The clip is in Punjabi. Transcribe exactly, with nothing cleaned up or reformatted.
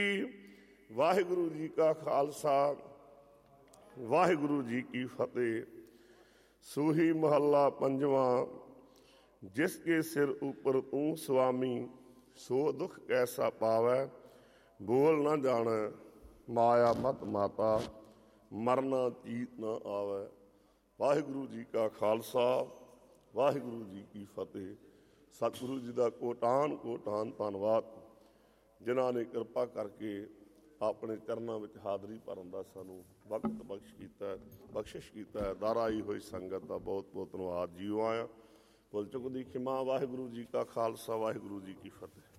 ਵਾਹਿਗੁਰੂ ਜੀ ਕਾ ਖਾਲਸਾ ਵਾਹਿਗੁਰੂ ਜੀ ਕੀ ਫਤਿਹ। ਸੂਹੀ ਮਹੱਲਾ ਪੰਜਵਾਂ। ਜਿਸ ਕੇ ਸਿਰ ਉੱਪਰ ਤੂੰ ਸੁਆਮੀ, ਸੋ ਦੁੱਖ ਕੈਸਾ ਪਾਵੈ। ਬੋਲ ਨਾ ਜਾਣੈ ਮਾਇਆ ਮਤ ਮਾਤਾ, ਮਰਨਾ ਚੀਤ ਨਾ ਆਵੈ। ਵਾਹਿਗੁਰੂ ਜੀ ਕਾ ਖਾਲਸਾ ਵਾਹਿਗੁਰੂ ਜੀ ਕੀ ਫਤਿਹ। ਸਤਿਗੁਰੂ ਜੀ ਦਾ ਕੋਟਾਨ ਕੋਟਾਨ ਧੰਨਵਾਦ, ਜਿਨ੍ਹਾਂ ਨੇ ਕਿਰਪਾ ਕਰਕੇ ਆਪਣੇ ਚਰਨਾਂ ਵਿੱਚ ਹਾਜ਼ਰੀ ਭਰਨ ਦਾ ਸਾਨੂੰ ਵਕਤ ਬਖਸ਼ ਕੀਤਾ ਬਖਸ਼ਿਸ਼ ਕੀਤਾ ਹੈ। ਦਰ ਆਈ ਹੋਈ ਸੰਗਤ ਦਾ ਬਹੁਤ ਬਹੁਤ ਧੰਨਵਾਦ। ਜੀਓ ਆਇਆ ਭੁੱਲ ਚੁੱਕ ਦੀ ਖਿਮਾ। ਵਾਹਿਗੁਰੂ ਜੀ ਕਾ ਖਾਲਸਾ ਵਾਹਿਗੁਰੂ ਜੀ ਕੀ ਫਤਿਹ।